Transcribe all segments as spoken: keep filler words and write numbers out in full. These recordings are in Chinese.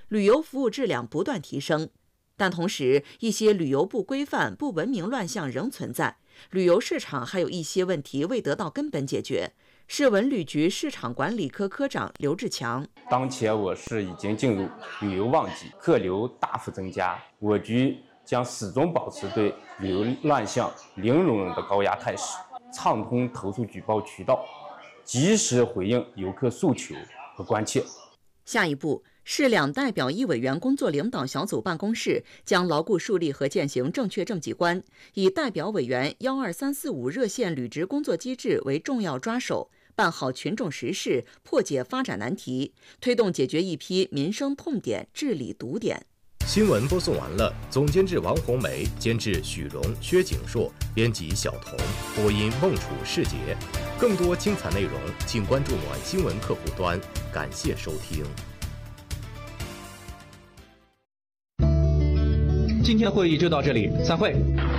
旅游服务质量不断提升。但同时，一些旅游不规范、不文明乱象仍存在，旅游市场还有一些问题未得到根本解决。市文旅局市场管理科科长刘志强： 当前我市已经进入旅游旺季，客流大幅增加，我局将始终保持对旅游乱象零容忍的高压态势，畅通投诉举报渠道，及时回应游客诉求和关切。 下一步，市两代表一委员工作领导小组办公室将牢固树立和践行正确政绩观，以代表委员幺二三四五热线履职工作机制为重要抓手，办好群众实事，破解发展难题，推动解决一批民生痛点、治理堵点。 新闻播送完了，总监制王红梅，监制许荣、薛景硕，编辑小童，播音孟楚、世杰。更多精彩内容，请关注暖新闻客户端。感谢收听。 今天的会议就到这里，散会。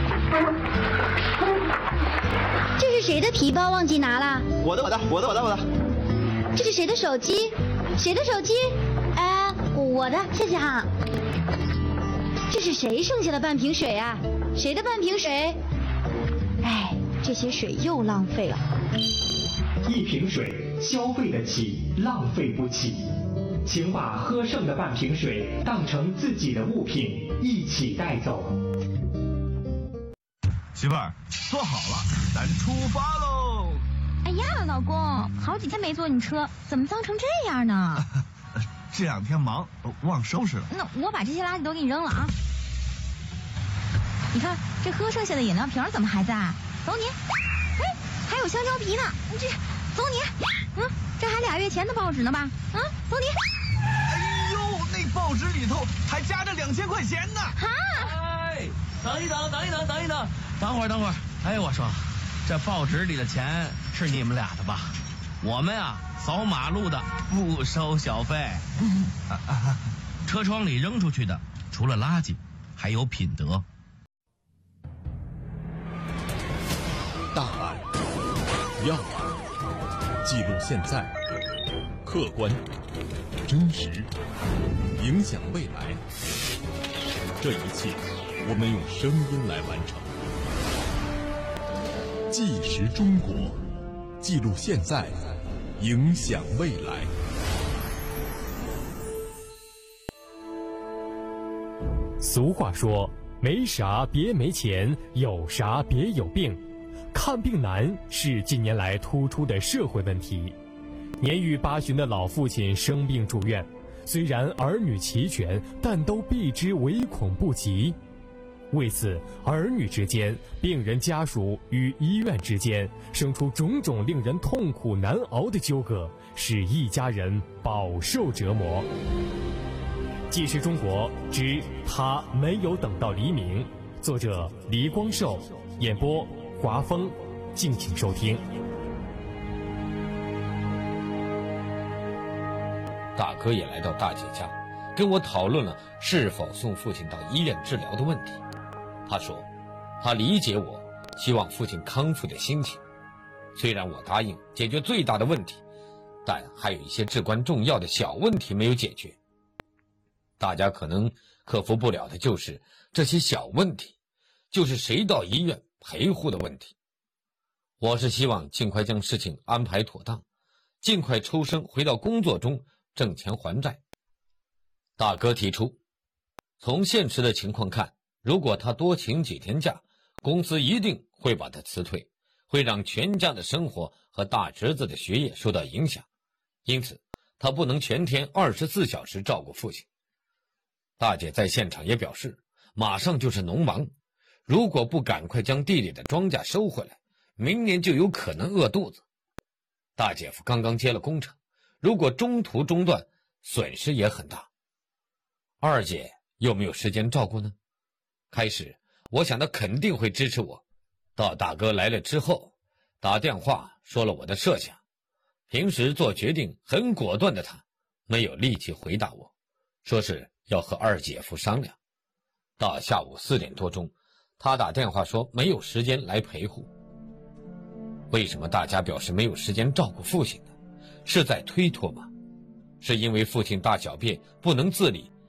这是谁的皮包忘记拿了？ 我的，我的，我的，我的，我的。 这是谁的手机？谁的手机？哎，我的，谢谢哈。这是谁剩下的半瓶水啊？谁的半瓶水？哎，这些水又浪费了。 一瓶水消费得起，浪费不起。请把喝剩的半瓶水当成自己的物品，一起带走。 媳妇儿，坐好了，咱出发喽！ 哎呀，老公，好几天没坐你车，怎么脏成这样呢？ 这两天忙，忘收拾了。 那我把这些垃圾都给你扔了啊！你看这喝剩下的饮料瓶怎么还在？走你！哎，还有香蕉皮呢，你这走你！嗯，这还俩月前的报纸呢吧？啊，走你！ 哎呦，那报纸里头还夹着两千块钱呢！ 哈！ 哎，等一等，等一等，等一等，等会儿，等会儿。哎，我说，这报纸里的钱是你们俩的吧？我们呀，扫马路的不收小费。啊啊、车窗里扔出去的，除了垃圾，还有品德。 大案、要案，记录现在，客观、真实，影响未来。这一切，我们用声音来完成。纪实中国，记录现在，影响未来。 俗话说，没啥别没钱，有啥别有病。看病难是近年来突出的社会问题。年逾八旬的老父亲生病住院，虽然儿女齐全，但都避之唯恐不及。为此，儿女之间、病人家属与医院之间生出种种令人痛苦难熬的纠葛，使一家人饱受折磨。纪实中国之他没有等到黎明，作者黎光寿，演播华峰，敬请收听。 大哥也来到大姐家，跟我讨论了是否送父亲到医院治疗的问题。他说，他理解我希望父亲康复的心情。虽然我答应解决最大的问题，但还有一些至关重要的小问题没有解决。大家可能克服不了的就是这些小问题，就是谁到医院陪护的问题。我是希望尽快将事情安排妥当，尽快抽身回到工作中挣钱还债。大哥提出，从现实的情况看，如果他多请几天假，公司一定会把他辞退，会让全家的生活和大侄子的学业受到影响，因此他不能全天二十四小时照顾父亲。大姐在现场也表示，马上就是农忙，如果不赶快将地里的庄稼收回来，明年就有可能饿肚子。大姐夫刚刚接了工程，如果中途中断，损失也很大。二姐有没有时间照顾呢？开始我想他肯定会支持我，到大哥来了之后，打电话说了我的设想。平时做决定很果断的他，没有力气回答我，说是要和二姐夫商量。到下午四点多钟，他打电话说没有时间来陪护。为什么大家表示没有时间照顾父亲呢？是在推脱吗？是因为父亲大小便不能自理，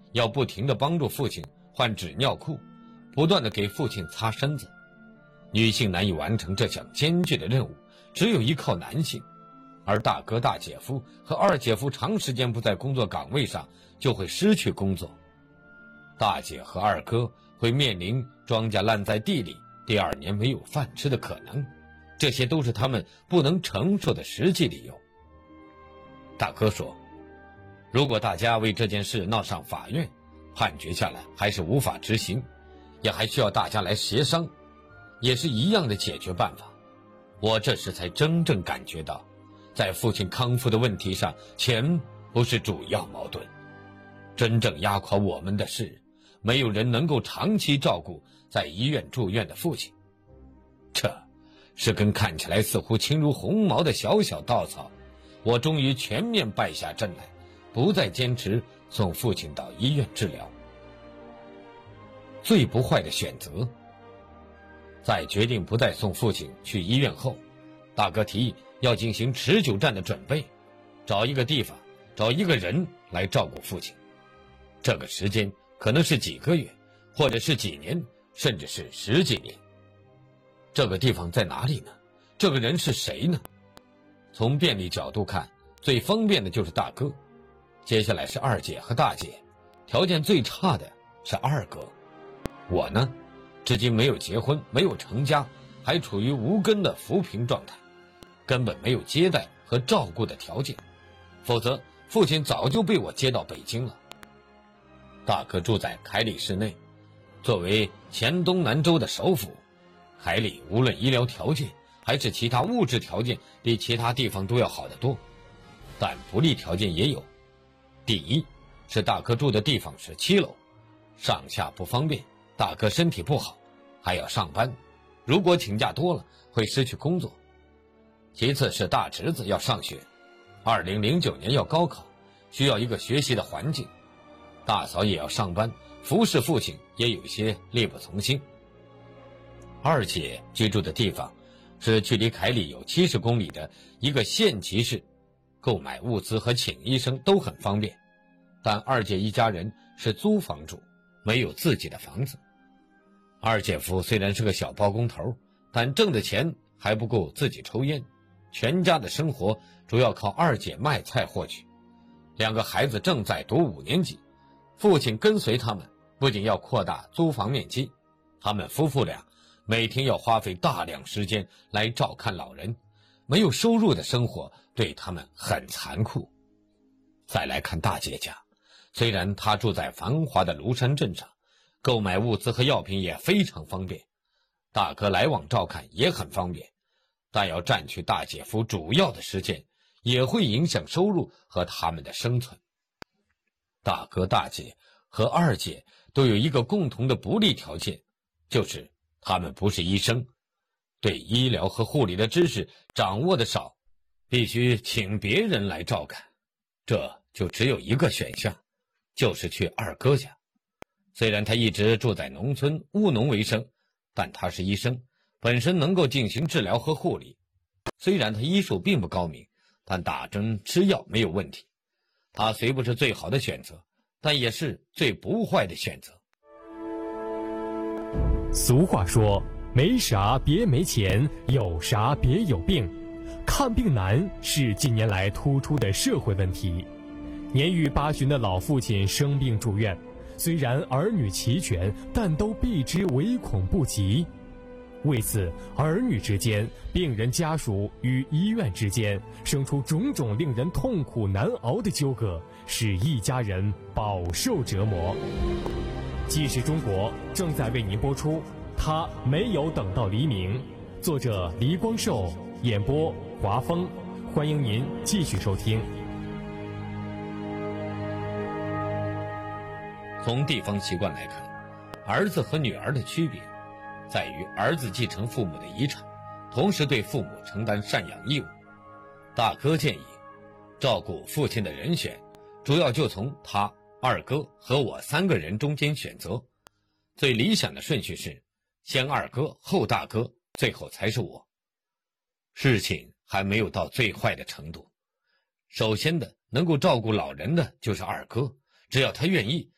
要不停地帮助父亲换纸尿裤，不断地给父亲擦身子。女性难以完成这项艰巨的任务，只有依靠男性。而大哥大姐夫和二姐夫长时间不在工作岗位上，就会失去工作。大姐和二哥会面临庄稼烂在地里，第二年没有饭吃的可能，这些都是他们不能承受的实际理由。大哥说，如果大家为这件事闹上法院，判决下来还是无法执行，也还需要大家来协商，也是一样的解决办法。我这时才真正感觉到，在父亲康复的问题上，钱不是主要矛盾，真正压垮我们的是，没有人能够长期照顾在医院住院的父亲。这是根看起来似乎轻如鸿毛的小小稻草，我终于全面败下阵来，不再坚持送父亲到医院治疗。最不坏的选择。在决定不再送父亲去医院后，大哥提议要进行持久战的准备，找一个地方，找一个人来照顾父亲。这个时间可能是几个月，或者是几年，甚至是十几年。这个地方在哪里呢？这个人是谁呢？从便利角度看，最方便的就是大哥，接下来是二姐和大姐，条件最差的是二哥。我呢，至今没有结婚，没有成家，还处于无根的扶贫状态，根本没有接待和照顾的条件，否则父亲早就被我接到北京了。大哥住在凯里市内，作为黔东南州的首府，凯里无论医疗条件还是其他物质条件比其他地方都要好得多，但不利条件也有。第一是大哥住的地方是七楼，上下不方便，大哥身体不好，还要上班，如果请假多了会失去工作。其次是大侄子要上学，二零零九年要高考，需要一个学习的环境。大嫂也要上班，服侍父亲也有些力不从心。二姐居住的地方是距离凯里有七十公里的一个县级市，购买物资和请医生都很方便，但二姐一家人是租房住，没有自己的房子。二姐夫虽然是个小包工头，但挣的钱还不够自己抽烟，全家的生活主要靠二姐卖菜获取。两个孩子正在读五年级，父亲跟随他们，不仅要扩大租房面积，他们夫妇俩每天要花费大量时间来照看老人，没有收入的生活对他们很残酷。再来看大姐家，虽然她住在繁华的庐山镇上，购买物资和药品也非常方便，大哥来往照看也很方便，但要占据大姐夫主要的时间，也会影响收入和他们的生存。大哥大姐和二姐都有一个共同的不利条件，就是他们不是医生，对医疗和护理的知识掌握的少，必须请别人来照看。这就只有一个选项，就是去二哥家。虽然他一直住在农村，务农为生，但他是医生，本身能够进行治疗和护理。虽然他医术并不高明，但打针吃药没有问题。他虽不是最好的选择，但也是最不坏的选择。 俗话说，没啥别没钱，有啥别有病。看病难是近年来突出的社会问题。年逾八旬的老父亲生病住院，虽然儿女齐全，但都避之唯恐不及。为此，儿女之间、病人家属与医院之间生出种种令人痛苦难熬的纠葛，使一家人饱受折磨。纪实中国正在为您播出《他没有等到黎明》，作者黎光寿，演播华峰，欢迎您继续收听。 从地方习惯来看，儿子和女儿的区别在于儿子继承父母的遗产，同时对父母承担赡养义务。大哥建议，照顾父亲的人选主要就从他、二哥和我三个人中间选择，最理想的顺序是先二哥后大哥，最后才是我。事情还没有到最坏的程度，首先的能够照顾老人的就是二哥，只要他愿意，